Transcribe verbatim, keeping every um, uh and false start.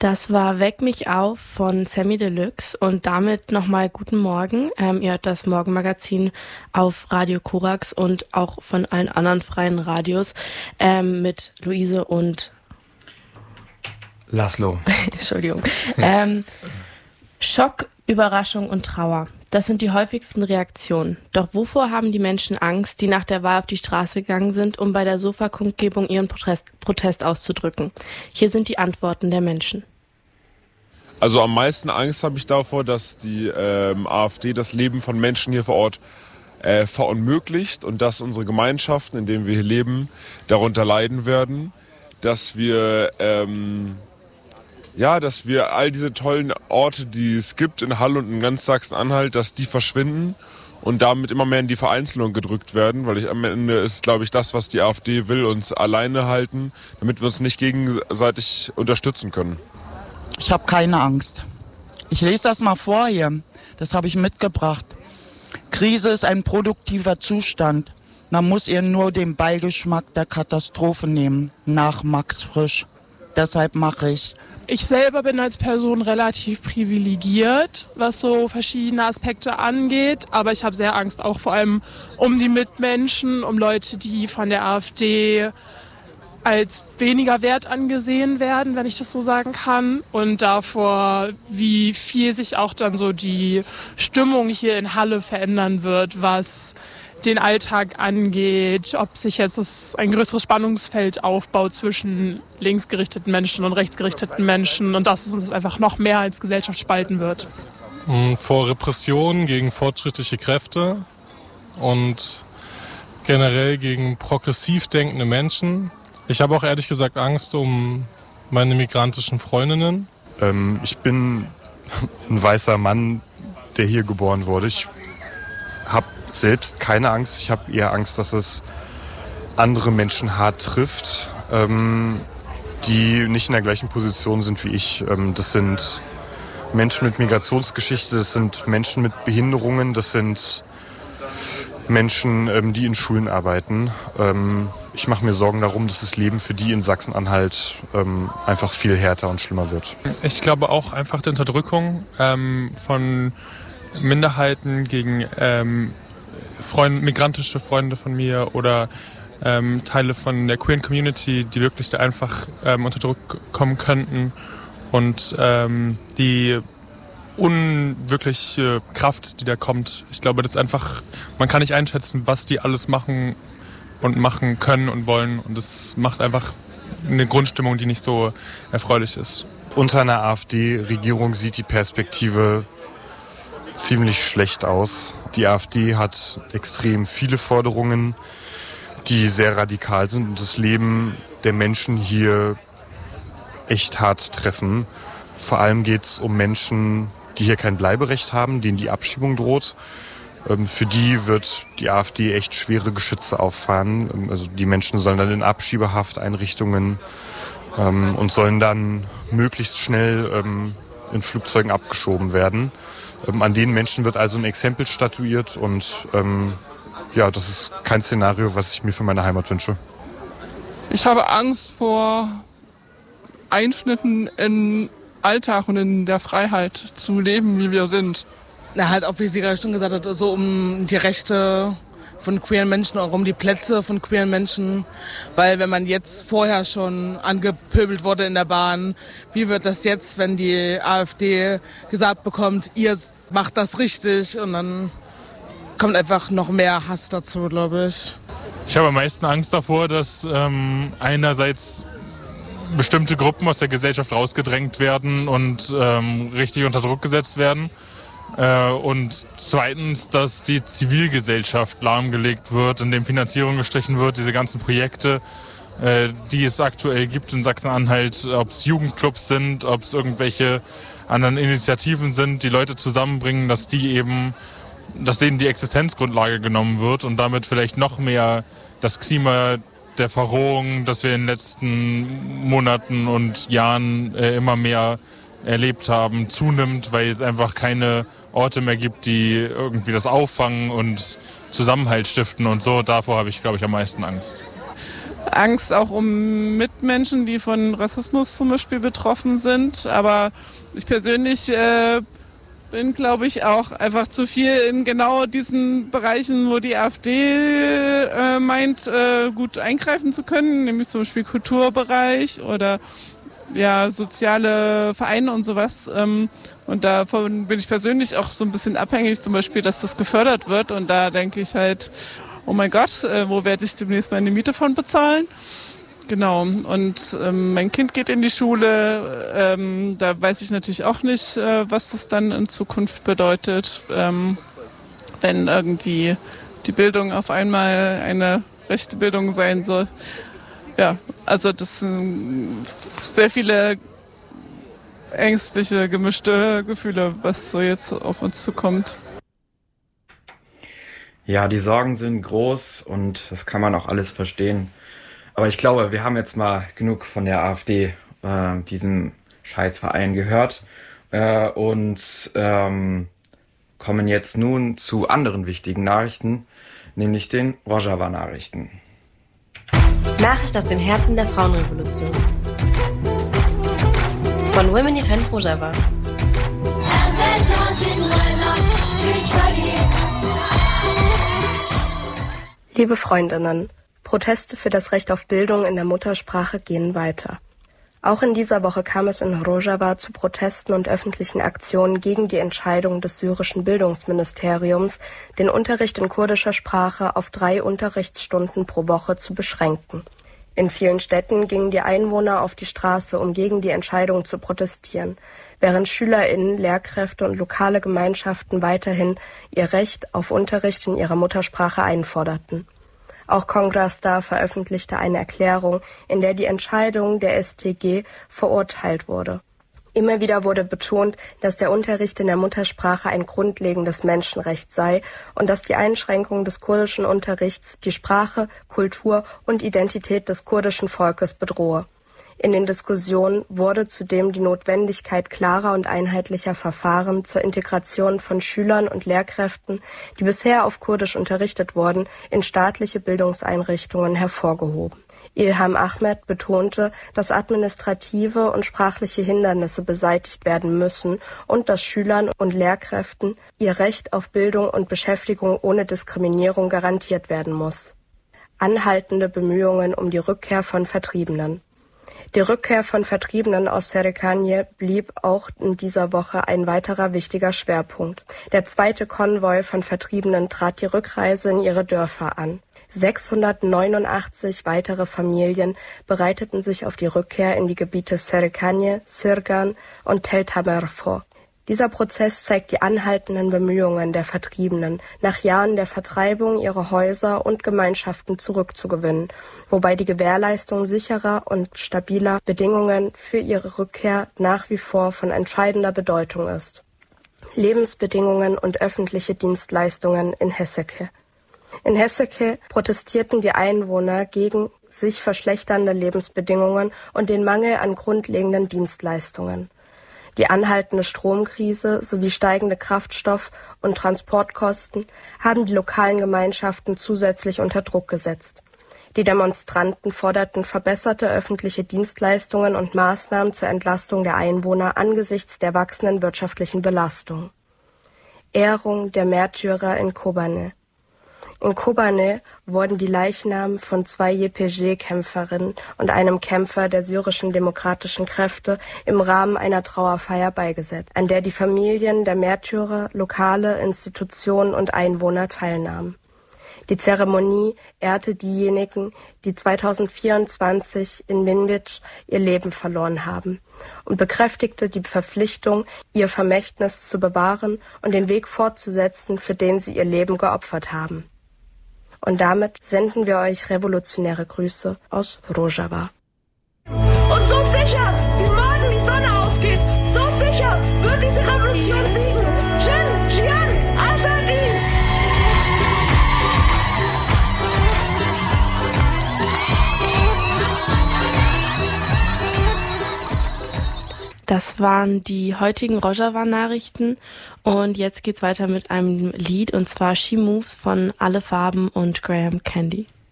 Das war Weck mich auf von Samy Deluxe und damit nochmal guten Morgen. Ähm, ihr hört das Morgenmagazin auf Radio Korax und auch von allen anderen freien Radios ähm, mit Luise und Laszlo. Entschuldigung. ähm, Schock, Überraschung und Trauer. Das sind die häufigsten Reaktionen. Doch wovor haben die Menschen Angst, die nach der Wahl auf die Straße gegangen sind, um bei der Sofa-Kundgebung ihren Protest, Protest auszudrücken? Hier sind die Antworten der Menschen. Also am meisten Angst habe ich davor, dass die ähm, AfD das Leben von Menschen hier vor Ort äh, verunmöglicht und dass unsere Gemeinschaften, in denen wir hier leben, darunter leiden werden. Dass wir... Ähm, Ja, dass wir all diese tollen Orte, die es gibt in Halle und in ganz Sachsen-Anhalt, dass die verschwinden und damit immer mehr in die Vereinzelung gedrückt werden, weil ich am Ende ist, glaube ich, das, was die AfD will, uns alleine halten, damit wir uns nicht gegenseitig unterstützen können. Ich habe keine Angst. Ich lese das mal vor hier. Das habe ich mitgebracht. Krise ist ein produktiver Zustand. Man muss ihr nur den Beigeschmack der Katastrophe nehmen. Nach Max Frisch. Deshalb mache ich. Ich selber bin als Person relativ privilegiert, was so verschiedene Aspekte angeht. Aber ich habe sehr Angst, auch vor allem um die Mitmenschen, um Leute, die von der AfD als weniger wert angesehen werden, wenn ich das so sagen kann. Und davor, wie viel sich auch dann so die Stimmung hier in Halle verändern wird, was den Alltag angeht, ob sich jetzt das ein größeres Spannungsfeld aufbaut zwischen linksgerichteten Menschen und rechtsgerichteten Menschen und dass es uns einfach noch mehr als Gesellschaft spalten wird. Vor Repression gegen fortschrittliche Kräfte und generell gegen progressiv denkende Menschen. Ich habe auch ehrlich gesagt Angst um meine migrantischen Freundinnen. Ähm, ich bin ein weißer Mann, der hier geboren wurde. Ich habe selbst keine Angst. Ich habe eher Angst, dass es andere Menschen hart trifft, ähm, die nicht in der gleichen Position sind wie ich. Ähm, das sind Menschen mit Migrationsgeschichte, das sind Menschen mit Behinderungen, das sind Menschen, ähm, die in Schulen arbeiten. Ähm, ich mache mir Sorgen darum, dass das Leben für die in Sachsen-Anhalt ähm, einfach viel härter und schlimmer wird. Ich glaube auch einfach die Unterdrückung ähm, von Minderheiten gegen ähm, Freund, migrantische Freunde von mir oder ähm, Teile von der queeren Community, die wirklich da einfach ähm, unter Druck kommen könnten und ähm, die unwirkliche Kraft, die da kommt. Ich glaube, das ist einfach, man kann nicht einschätzen, was die alles machen und machen können und wollen und das macht einfach eine Grundstimmung, die nicht so erfreulich ist. Unter einer AfD-Regierung sieht die Perspektive ziemlich schlecht aus. Die AfD hat extrem viele Forderungen, die sehr radikal sind und das Leben der Menschen hier echt hart treffen. Vor allem geht es um Menschen, die hier kein Bleiberecht haben, denen die Abschiebung droht. Für die wird die AfD echt schwere Geschütze auffahren. Also die Menschen sollen dann in Abschiebehafteinrichtungen und sollen dann möglichst schnell in Flugzeugen abgeschoben werden. Ähm, an den Menschen wird also ein Exempel statuiert und ähm, ja, das ist kein Szenario, was ich mir für meine Heimat wünsche. Ich habe Angst vor Einschnitten in Alltag und in der Freiheit zu leben, wie wir sind. Na halt, auch wie sie gerade schon gesagt hat, so um die Rechte von queeren Menschen, auch um die Plätze von queeren Menschen. Weil wenn man jetzt vorher schon angepöbelt wurde in der Bahn, wie wird das jetzt, wenn die AfD gesagt bekommt, ihr macht das richtig? Und dann kommt einfach noch mehr Hass dazu, glaube ich. Ich habe am meisten Angst davor, dass ähm, einerseits bestimmte Gruppen aus der Gesellschaft rausgedrängt werden und ähm, richtig unter Druck gesetzt werden. Äh, und zweitens, dass die Zivilgesellschaft lahmgelegt wird, indem Finanzierung gestrichen wird, diese ganzen Projekte, äh, die es aktuell gibt in Sachsen-Anhalt, ob es Jugendclubs sind, ob es irgendwelche anderen Initiativen sind, die Leute zusammenbringen, dass die eben, dass denen die Existenzgrundlage genommen wird und damit vielleicht noch mehr das Klima der Verrohung, das wir in den letzten Monaten und Jahren äh, immer mehr erlebt haben, zunimmt, weil es einfach keine Orte mehr gibt, die irgendwie das auffangen und Zusammenhalt stiften und so. Davor habe ich, glaube ich, am meisten Angst. Angst auch um Mitmenschen, die von Rassismus zum Beispiel betroffen sind. Aber ich persönlich äh, bin, glaube ich, auch einfach zu viel in genau diesen Bereichen, wo die AfD äh, meint, äh, gut eingreifen zu können, nämlich zum Beispiel Kulturbereich oder ja, soziale Vereine und sowas. Ähm, und davon bin ich persönlich auch so ein bisschen abhängig, zum Beispiel, dass das gefördert wird. Und da denke ich halt, oh mein Gott, äh, wo werde ich demnächst meine Miete von bezahlen? Genau. Und ähm, mein Kind geht in die Schule. Ähm, da weiß ich natürlich auch nicht, äh, was das dann in Zukunft bedeutet, ähm, wenn irgendwie die Bildung auf einmal eine rechte Bildung sein soll. Ja, also das sind sehr viele ängstliche, gemischte Gefühle, was so jetzt auf uns zukommt. Ja, die Sorgen sind groß und das kann man auch alles verstehen. Aber ich glaube, wir haben jetzt mal genug von der AfD, äh, diesem Scheißverein gehört äh, und ähm, kommen jetzt nun zu anderen wichtigen Nachrichten, nämlich den Rojava-Nachrichten. Nachricht aus dem Herzen der Frauenrevolution. Von Women Defend Rojava. Liebe Freundinnen, Proteste für das Recht auf Bildung in der Muttersprache gehen weiter. Auch in dieser Woche kam es in Rojava zu Protesten und öffentlichen Aktionen gegen die Entscheidung des syrischen Bildungsministeriums, den Unterricht in kurdischer Sprache auf drei Unterrichtsstunden pro Woche zu beschränken. In vielen Städten gingen die Einwohner auf die Straße, um gegen die Entscheidung zu protestieren, während SchülerInnen, Lehrkräfte und lokale Gemeinschaften weiterhin ihr Recht auf Unterricht in ihrer Muttersprache einforderten. Auch Congrastar veröffentlichte eine Erklärung, in der die Entscheidung der S T G verurteilt wurde. Immer wieder wurde betont, dass der Unterricht in der Muttersprache ein grundlegendes Menschenrecht sei und dass die Einschränkung des kurdischen Unterrichts die Sprache, Kultur und Identität des kurdischen Volkes bedrohe. In den Diskussionen wurde zudem die Notwendigkeit klarer und einheitlicher Verfahren zur Integration von Schülern und Lehrkräften, die bisher auf Kurdisch unterrichtet wurden, in staatliche Bildungseinrichtungen hervorgehoben. Ilham Ahmed betonte, dass administrative und sprachliche Hindernisse beseitigt werden müssen und dass Schülern und Lehrkräften ihr Recht auf Bildung und Beschäftigung ohne Diskriminierung garantiert werden muss. Anhaltende Bemühungen um die Rückkehr von Vertriebenen. Die Rückkehr von Vertriebenen aus Serikanye blieb auch in dieser Woche ein weiterer wichtiger Schwerpunkt. Der zweite Konvoi von Vertriebenen trat die Rückreise in ihre Dörfer an. sechshundertneunundachtzig weitere Familien bereiteten sich auf die Rückkehr in die Gebiete Serikanye, Sirgan und Tel Tamer vor. Dieser Prozess zeigt die anhaltenden Bemühungen der Vertriebenen, nach Jahren der Vertreibung ihre Häuser und Gemeinschaften zurückzugewinnen, wobei die Gewährleistung sicherer und stabiler Bedingungen für ihre Rückkehr nach wie vor von entscheidender Bedeutung ist. Lebensbedingungen und öffentliche Dienstleistungen in Hesseke. In Hesseke protestierten die Einwohner gegen sich verschlechternde Lebensbedingungen und den Mangel an grundlegenden Dienstleistungen. Die anhaltende Stromkrise sowie steigende Kraftstoff- und Transportkosten haben die lokalen Gemeinschaften zusätzlich unter Druck gesetzt. Die Demonstranten forderten verbesserte öffentliche Dienstleistungen und Maßnahmen zur Entlastung der Einwohner angesichts der wachsenden wirtschaftlichen Belastung. Ehrung der Märtyrer in Kobane. In Kobane wurden die Leichnamen von zwei J P G-Kämpferinnen und einem Kämpfer der syrischen demokratischen Kräfte im Rahmen einer Trauerfeier beigesetzt, an der die Familien der Märtyrer, lokale Institutionen und Einwohner teilnahmen. Die Zeremonie ehrte diejenigen, die zweitausendvierundzwanzig in Minbic ihr Leben verloren haben und bekräftigte die Verpflichtung, ihr Vermächtnis zu bewahren und den Weg fortzusetzen, für den sie ihr Leben geopfert haben. Und damit senden wir euch revolutionäre Grüße aus Rojava. Und so sicher, wie morgen die Sonne aufgeht, so sicher wird diese Revolution siegen. Jin, Jian, Azadi! Das waren die heutigen Rojava-Nachrichten und jetzt geht's weiter mit einem Lied und zwar She Moves von Alle Farben und Graham Candy.